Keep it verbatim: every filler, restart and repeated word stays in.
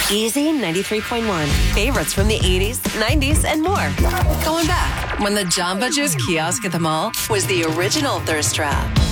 Easy ninety-three point one. Favorites from the eighties, nineties, and more. Going back when the Jamba Juice kiosk at the mall was the original thirst trap.